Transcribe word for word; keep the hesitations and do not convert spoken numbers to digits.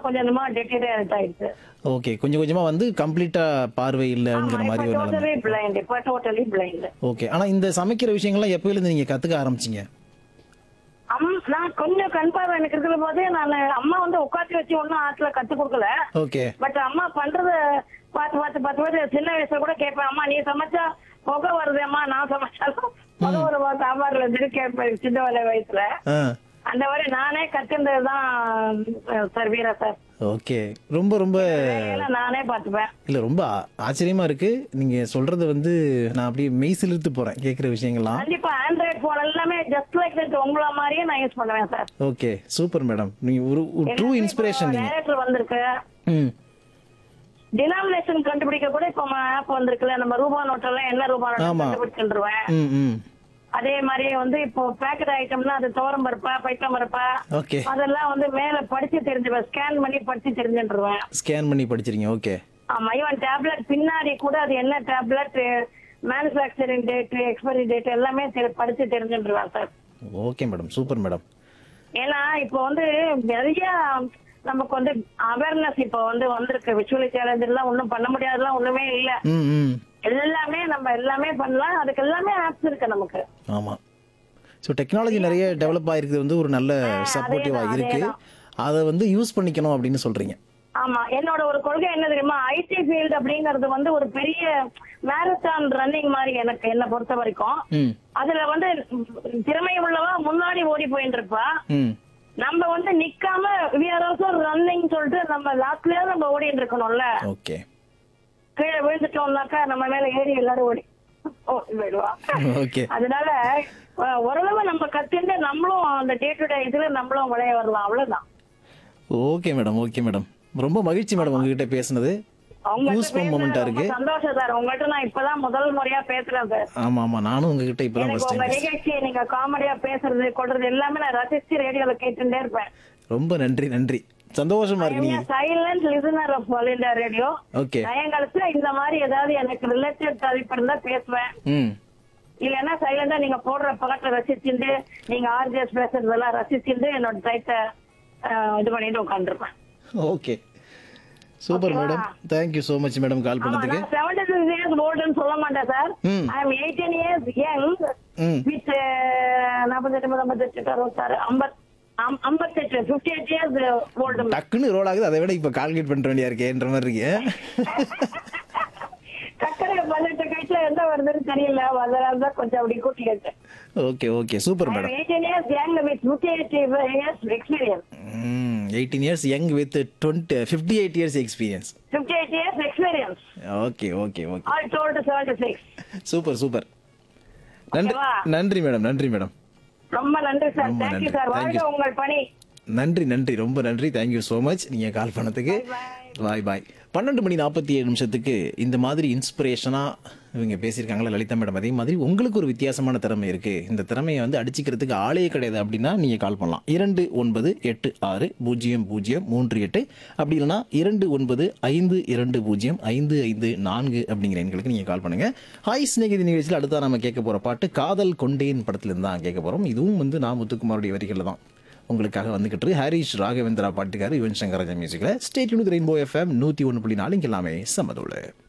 கொஞ்சம் கொஞ்சமா டெட்டீரியேட் ஆயிடுச்சு. ஓகே. கொஞ்சம் கொஞ்சமா வந்து கம்ப்ளீட்டா பார்வை ஆமா, இல்லங்கிற இப்ப மாரி ஒரு நிலைமை. Totally blind. இப்ப டோட்டலி பிளைண்ட். ஓகே. ஆனா இந்த சமைக்கிற விஷயங்கள்லாம் எப்பயிலேருந்து நீங்க கத்துக்க ஆரம்பிச்சீங்க? அம் நான் கொஞ்சம் கண் பார்வை எனக்கு இருக்கிற போதே நான் அம்மா வந்து உட்காந்து வச்சு ஒன்னும் ஆத்துல கத்து கொடுக்கல. ஓகே. பட் அம்மா பண்றத பார்த்து பார்த்து பார்த்து பார்த்து சின்ன வயசுல கூட கேட்பேன், அம்மா நீ சமைச்சா புகை வருதேம்மா, நான் சமைச்சாலும் புகை வருவா சாம்பார்ல இருந்து கேட்பேன் சின்ன வய- வயசுல. ஆ. அந்த மாதிரி நானே கத்துன்றதுதான் சார் வீரா சார். ஓகே. ரொம்ப ரொம்ப வேலையெல்லாம் நானே பார்த்துப்பேன். இல்ல ரொம்ப ஆ- ஆச்சரியமா இருக்கு. நீங்க சொல்றது வந்து நான் அப்படியே மெய் சிலிர்த்து போறேன் கேக்குற விஷயங்கள்லாம். கண்டிப்பா ஆண்ட்ராய்ட் போன் எல்லாமே ஜஸ்ட் லைக் தட் உங்கள மாதிரியே நான் யூஸ் பண்ணுவேன் சார். ஓகே. Super madam. நீங்க ஒரு ட்ரூ இன்ஸ்பிரேஷன் நீங்க. டைரக்டர் வந்திருக்கு. ம். டினாமினேஷன் கண்டுபிடிக்க கூட இப்ப ஆப் வந்திருக்குல்ல, நம்ம ரூபா நோட்டெல்லாம் என்ன ரூபா நோட்டு ஆமா. கண்டுபிடிச்சுருவேன். ம் ம். அதே மாதிரியே வந்து இப்போ பேக்கெட் ஐட்டம்னா அது துவரம் பருப்பா பைத்தம் பருப்பா ஓகே. அதெல்லாம் வந்து மேல படிச்சு தெரிஞ்சுவேன், ஸ்கேன் பண்ணி படிச்சு தெரிஞ்சுருவேன். ஸ்கேன் பண்ணி படிச்சிருங்க. ஓகே. ஆமா, ஈவன் டேப்லெட் பின்னாடி கூட அது என்ன tablet, manufacturing date, expiry date எல்லாமே தெரி- படிச்சு தெரிஞ்சுருவேன் sir. Okay madam. Super madam. ஏன்னா இப்போ வந்து நிறைய நமக்கு வந்து அவேர்னஸ் இப்போ வந்து வந்திருக்கு. விஷுவலி சேலஞ்ச் எல்லாம் ஒண்ணும் பண்ண முடியாதுலாம் ஒண்ணுமே இல்ல. ம் ம். எல்லாமே நம்ம எல்லாமே பண்ணலாம். அதுக்கு எல்லாமே ஆப்ஸ் இருக்கு நமக்கு. ஆமா. ஸோ டெக்னாலஜி நிறைய டெவலப் ஆயிருக்குது வந்து ஒரு நல்ல சப்போர்ட்டிவா அதேதான், இருக்கு. அதேதான். அதை வந்து யூஸ் பண்ணிக்கணும் அப்படின்னு சொல்றீங்க. ஆமா, என்னோட ஒரு கொள்கை என்ன தெரியுமா, ஐடி ஃபீல்டு அப்படிங்கறது வந்து ஒரு பெரிய மேரத்தான் ரன்னிங் மாதிரி எனக்கு என்ன பொறுத்த வரைக்கும். ம் அதுல வந்து திறமை உள்ளவா முன்னாடி ஓடி போயிட்டு இருப்பா. ம். நம்ம வந்து நிக்காம we are also running சொல்லிட்டு நம்ம லாஸ்ட்லயே நம்ம ஓடிட்டு இருக்கணும்ல. ஓகே. கீழே விழுந்துட்டோம்னாக்கா நம்ம மேல ஏறி எல்லாரும் ஓடி ஓடி போயிடுவா. ஓகே. அதனால அஹ், ஓரளவு நம்ம கத்துட்டு நம்மளும் அந்த டே டு டே இதுல நம்மளும் விளைய வரலாம், அவ்வளவுதான். Okay madam. Okay madam. ரொம்ப மகிழ்ச்சி மேடம் உங்ககிட்ட பேசுனது. உங்கள்ட்ட கூஸ்பம் மொமெண்டா பேசுனது ரொம்ப இருக்கு. சந்தோஷம் சார். உங்கள்ட்ட நான் இப்பதான் முதல் முறையா பேசுறேன் சார். ஆமா ஆமா. நானும் உங்ககிட்ட இப்பதான் எனக்கு ஃபர்ஸ்ட் உங்க டைம். நிகழ்ச்சியை நீங்க காமெடியா பேசுறது கொள்றது எல்லாமே நான் ரசிச்சு ரேடியோல கேட்டுட்டே இருப்பேன். ரொம்ப நன்றி நன்றி. சந்தோஷமா இருக்கு நீங்க. Silent listener of all India radio. Okay. சாயங்காலத்துல இந்த மாதிரி ஏதாவது எனக்கு ரிலேட்டட் தலைப்பு இருந்தா பேசுவேன். ம். இல்லன்னா சைலண்டா நீங்க போடுற பக்கத்தை ரசிச்சுட்டு நீங்க ஆர்ஜிஎஸ் பேசுறதெல்லாம் ரசிச்சுட்டு என்னோட டைத்தை இது பண்ணிட்டு உட்காந்துருப்பேன். Okay. Super madam. Thank you so much madam call ஆமா, பண்ணதுக்கு. நான் செவன்டி சிக்ஸ் இயர்ஸ் ஓல்டுன்னு சொல்ல மாட்டேன் சார். ம். I am eighteen years young ம். வித் நாற்பத்தெட்டு ஐம்பத்தெட்டு அறுபத்தாறு ஐம்பத் ஐம்பத்தெட்டு பிப்டி எயிட் இயர்ஸ் ஓல்டு. டக்குன்னு ரோல் ஆகுது. அதை விட இப்ப கால்குலேட் பண்ண வேண்டியா இருக்கேன்ற மாதிரி இருக்கு. டக்குனு பதினெட்டு கைட்ல எந்த வருதுன்னு தெரியல, அதனால தான் கொஞ்சம் அப்படி கூட்டி கேட்டேன். Okay okay. Super madam. Eighteen years young with fifty eight years experience. Eighteen years young with twenty fifty eight years experience. Fifty eight years experience. Okay okay okay. All told seventy six. Super super. நன்றி ஓகேவா? நன்றி madam. நன்றி madam. ரொம்ப நன்றி sir. ரொம்ப thank you நன்றி. Sir. Thank வாழ்க you. உங்கள் பணி. நன்றி நன்றி. ரொம்ப நன்றி. தேங்க்யூ ஸோ மச் நீங்க கால் பண்ணதுக்கு. பாய் பாய். பன்னெண்டு மணி நாற்பத்தி ஏழு நிமிஷத்துக்கு இந்த மாதிரி இன்ஸ்பிரேஷனாக இவங்க பேசியிருக்காங்களா லலிதா மேடம். அதே மாதிரி உங்களுக்கு ஒரு வித்தியாசமான திறமை இருக்குது, இந்த திறமையை வந்து அடிச்சுக்கிறதுக்கு ஆளே கிடையாது அப்படின்னா நீங்கள் கால் பண்ணலாம். இரண்டு ஒன்பது எட்டு ஆறு பூஜ்ஜியம் பூஜ்ஜியம் மூன்று எட்டு அப்படி இல்லைனா இரண்டு ஒன்பது ஐந்து இரண்டு பூஜ்ஜியம் ஐந்து ஐந்து நான்கு அப்படிங்கிற எண்களுக்கு நீங்கள் கால் பண்ணுங்கள். ஹாய் ஸ்நேகிதி நிகழ்ச்சியில் அடுத்தா நம்ம கேட்க போகிற பாட்டு காதல் கொண்டேன் படத்துலேருந்து தான் கேட்க போகிறோம். இதுவும் வந்து நான் முத்துக்குமாருடைய வரிகளில் தான் உங்களுக்காக வந்துகிட்டு இருக்கு. ஹாரிஷ் ராகவேந்திரா பாட்டுக்காரு, யுவன் சங்கர் ராஜா மியூசிக்கில். Stay tune with rainbow FM நூற்றி ஒன்று புள்ளி நாலு. இங்கே எல்லாமே சமதோடு.